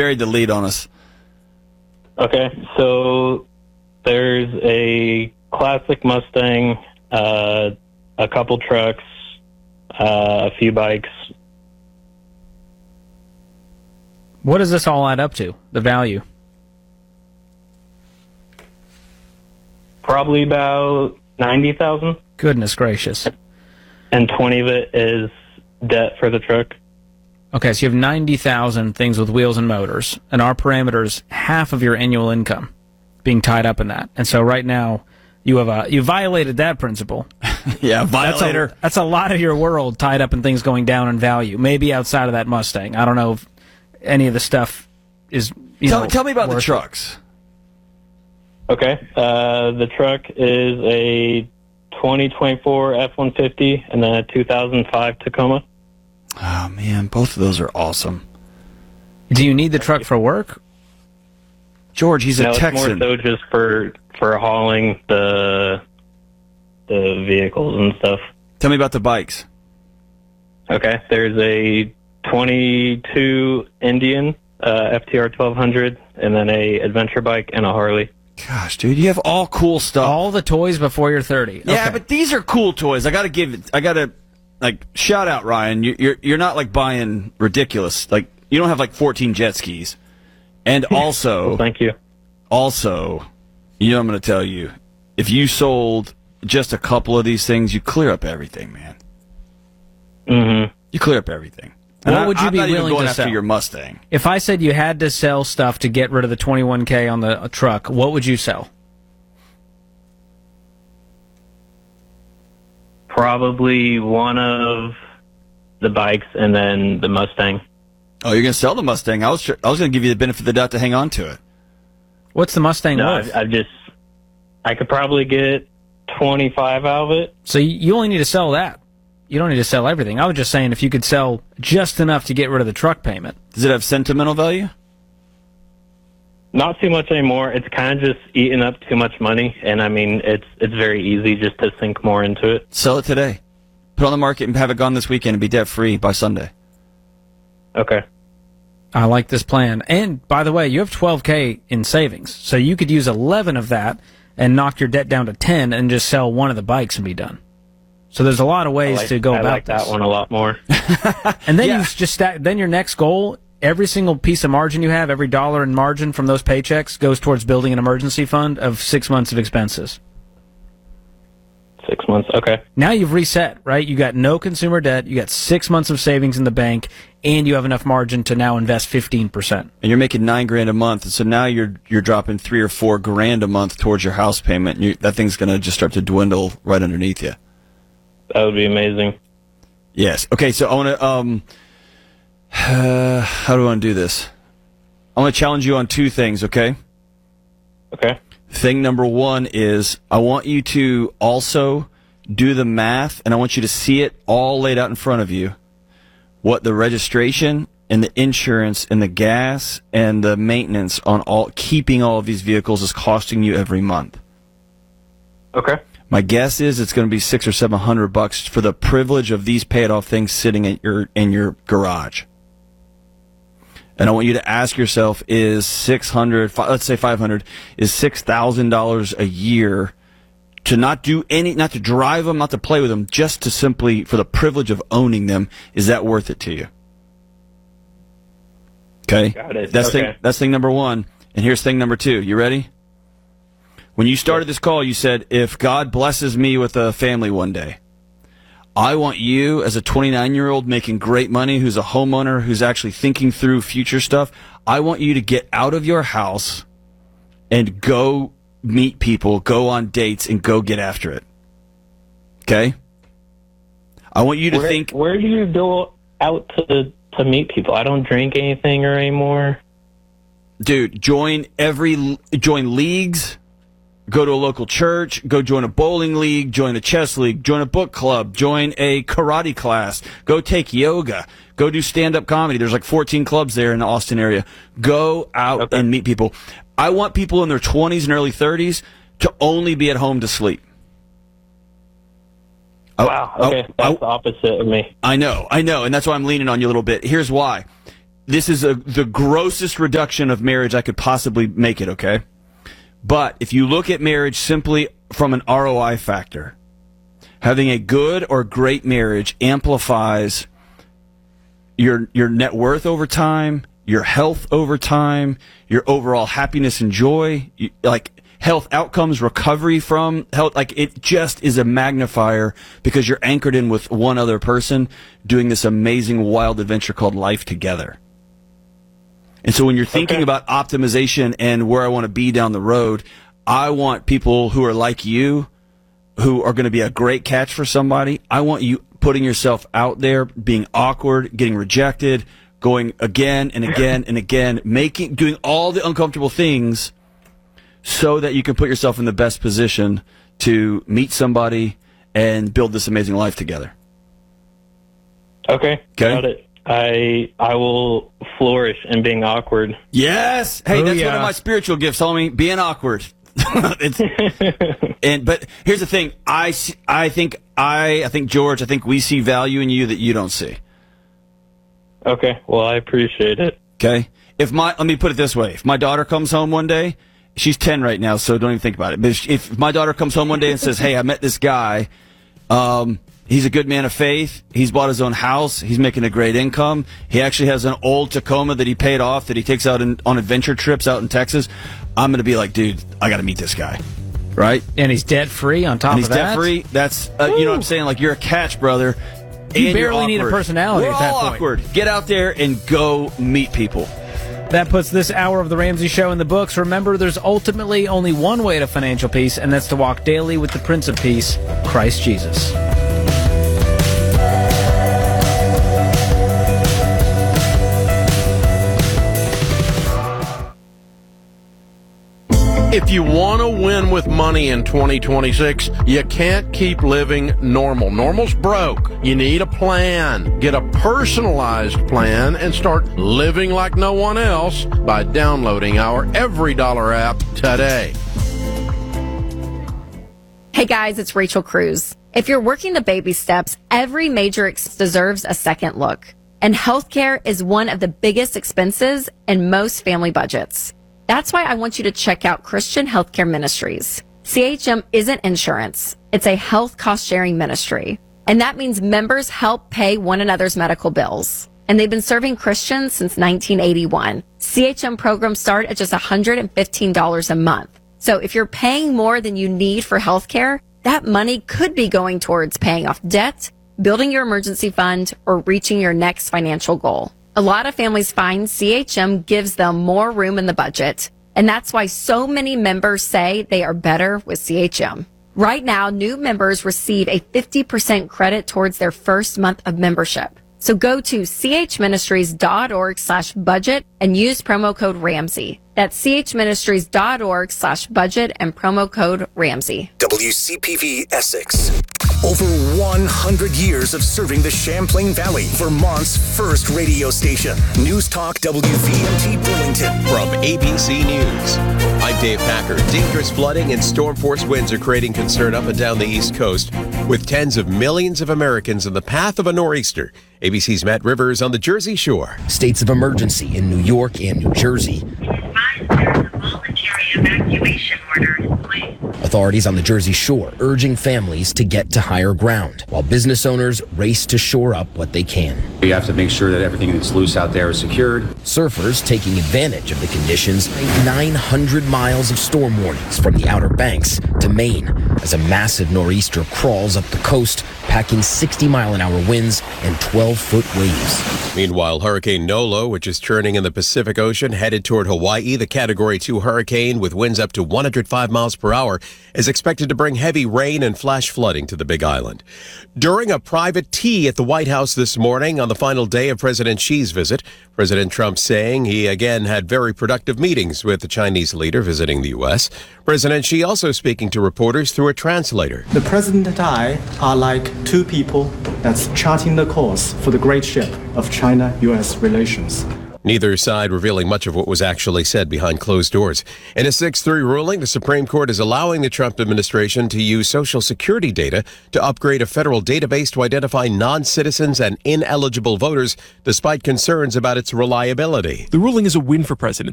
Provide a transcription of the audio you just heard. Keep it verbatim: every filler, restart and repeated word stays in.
buried the lead on us. Okay, so there's a classic Mustang, uh, a couple trucks, uh, a few bikes. What does this all add up to, the value? Probably about ninety thousand dollars. Goodness gracious. And twenty of it is debt for the truck. Okay, so you have ninety thousand things with wheels and motors, and our parameter is half of your annual income being tied up in that. And so right now, you have a, you violated that principle. Yeah, violator. That's a, that's a lot of your world tied up in things going down in value. Maybe outside of that Mustang. I don't know if any of the stuff is, you tell, know, tell me about the worth trucks. Okay, uh, the truck is a twenty twenty-four F one fifty and then a two thousand five Tacoma. Oh, man, both of those are awesome. Do you need the truck for work? George, he's no, a Texan. It's more so just for, for hauling the the vehicles and stuff. Tell me about the bikes. Okay, there's a twenty-two Indian, uh, F T R twelve hundred, and then a adventure bike and a Harley. Gosh, dude, you have all cool stuff. All the toys before you're thirty. Yeah, Okay. but these are cool toys. I got to give it. I got to like shout out Ryan. You, you're you're not like buying ridiculous. Like you don't have like fourteen jet skis, and also Well, thank you. Also, you know what I'm going to tell you. If you sold just a couple of these things, you clear up everything, man. Mm-hmm. You clear up everything. What And would I, you I'm be not even willing going to after sell? your Mustang? If I said you had to sell stuff to get rid of the twenty-one K on the uh, truck, what would you sell? Probably one of the bikes and then the Mustang. Oh, you're going to sell the Mustang? I was tr- I was going to give you the benefit of the doubt to hang on to it. What's the Mustang No, worth? I, I just, I could probably get twenty-five out of it. So you, you only need to sell that. You don't need to sell everything. I was just saying if you could sell just enough to get rid of the truck payment. Does it have sentimental value? Not too much anymore. It's kind of just eating up too much money, and I mean, it's it's very easy just to sink more into it. Sell it today. Put it on the market and have it gone this weekend and be debt free by Sunday. Okay. I like this plan. And, by the way, you have twelve K in savings. So you could use eleven of that and knock your debt down to ten and just sell one of the bikes and be done. So there's a lot of ways I like, to go I about like this. that one a lot more. And then Yeah. you just stack, then your next goal, every single piece of margin you have, every dollar in margin from those paychecks goes towards building an emergency fund of six months of expenses. Six months. Okay. Now you've reset, right? You got no consumer debt, you got six months of savings in the bank, and you have enough margin to now invest fifteen percent. And you're making nine grand a month, and so now you're you're dropping three or four grand a month towards your house payment. And you, that thing's going to just start to dwindle right underneath you. That would be amazing. Yes. Okay. So I want to. Um, uh, how do I want to do this? I want to challenge you on two things. Okay. Okay. Thing number one is I want you to also do the math, and I want you to see it all laid out in front of you. What the registration and the insurance and the gas and the maintenance on all keeping all of these vehicles is costing you every month. Okay. My guess is it's going to be six or seven hundred bucks for the privilege of these paid off things sitting at your in your garage. And I want you to ask yourself: is six hundred, let's say five hundred, is six thousand dollars a year to not do any, not to drive them, not to play with them, just to simply for the privilege of owning them? Is that worth it to you? Okay, Got it. that's Okay. thing. That's thing number one. And here's thing number two. You ready? When you started this call, you said, if God blesses me with a family one day, I want you as a twenty-nine-year-old making great money, who's a homeowner, who's actually thinking through future stuff, I want you to get out of your house and go meet people, go on dates, and go get after it. Okay? I want you to Where, think... where do you go out to to meet people? I don't drink anything or anymore. Dude, join every... Join leagues... Go to a local church, go join a bowling league, join a chess league, join a book club, join a karate class, go take yoga, go do stand-up comedy. There's like fourteen clubs there in the Austin area. Go out Okay. and meet people. I want people in their twenties and early thirties to only be at home to sleep. Wow. I- Okay. I- That's the opposite of me. I know, I know, and that's why I'm leaning on you a little bit. Here's why. this is a, the grossest reduction of marriage I could possibly make it, okay? But if you look at marriage simply from an R O I factor, having a good or great marriage amplifies your your net worth over time, your health over time, your overall happiness and joy, you, like health outcomes, recovery from health. Like, it just is a magnifier because you're anchored in with one other person doing this amazing wild adventure called life together. And so when you're thinking okay. about optimization and where I want to be down the road, I want people who are like you, who are going to be a great catch for somebody. I want you putting yourself out there, being awkward, getting rejected, going again and again and again, making, doing all the uncomfortable things so that you can put yourself in the best position to meet somebody and build this amazing life together. Okay, okay? Got it. I I will flourish in being awkward. Yes. Hey, oh, that's yeah. one of my spiritual gifts, homie. Being awkward. it's, and but here's the thing. I I think I I think George. I think we see value in you that you don't see. Okay. Well, I appreciate it. Okay. If my let me put it this way. If my daughter comes home one day, she's ten right now, so don't even think about it. But if, if my daughter comes home one day and says, "Hey, I met this guy. Um, he's a good man of faith. He's bought his own house. He's making a great income. He actually has an old Tacoma that he paid off that he takes out in, on adventure trips out in Texas." I'm going to be like, dude, I got to meet this guy, right? And he's debt free on top and of that. He's debt free. That's uh, you know what I'm saying. Like, you're a catch, brother. You and barely need a personality We're at that all point. awkward. Get out there and go meet people. That puts this hour of The Ramsey Show in the books. Remember, there's ultimately only one way to financial peace, and that's to walk daily with the Prince of Peace, Christ Jesus. If you want to win with money in twenty twenty-six, you can't keep living normal. Normal's broke. You need a plan. Get a personalized plan and start living like no one else by downloading our Every Dollar app today. Hey guys, it's Rachel Cruz. If you're working the baby steps, every major ex- deserves a second look. And healthcare is one of the biggest expenses in most family budgets. That's why I want you to check out Christian Healthcare Ministries. C H M isn't insurance. It's a health cost-sharing ministry. And that means members help pay one another's medical bills. And they've been serving Christians since nineteen eighty-one. C H M programs start at just one hundred fifteen dollars a month. So if you're paying more than you need for healthcare, that money could be going towards paying off debt, building your emergency fund, or reaching your next financial goal. A lot of families find C H M gives them more room in the budget, and that's why so many members say they are better with C H M. Right now, new members receive a fifty percent credit towards their first month of membership. So go to chministries.org slash budget and use promo code Ramsey. That's chministries.org slash budget and promo code Ramsey. W C P V Essex. Over one hundred years of serving the Champlain Valley, Vermont's first radio station. News Talk W V M T Burlington. From A B C News, I'm Dave Packer. Dangerous flooding and storm force winds are creating concern up and down the East Coast, with tens of millions of Americans in the path of a nor'easter. A B C's Matt Rivers on the Jersey Shore. States of emergency in New York and New Jersey. There's a voluntary evacuation order in place. Authorities on the Jersey Shore urging families to get to higher ground, while business owners race to shore up what they can. You have to make sure that everything that's loose out there is secured. Surfers taking advantage of the conditions. nine hundred miles of storm warnings from the Outer Banks to Maine as a massive nor'easter crawls up the coast, packing sixty mile an hour winds and twelve foot waves. Meanwhile, Hurricane Nolo, which is churning in the Pacific Ocean, headed toward Hawaii, the Category two hurricane with winds up to one hundred five miles per hour, is expected to bring heavy rain and flash flooding to the Big Island. During a private tea at the White House this morning on the final day of President Xi's visit, President Trump saying he again had very productive meetings with the Chinese leader visiting the U S. President Xi also speaking to reporters through a translator. The President and I are like two people that's charting the course for the great ship of China-U S relations. neither side revealing much of what was actually said behind closed doors. In a six three ruling, the Supreme Court is allowing the Trump administration to use Social Security data to upgrade a federal database to identify non-citizens and ineligible voters, despite concerns about its reliability. The ruling is a win for President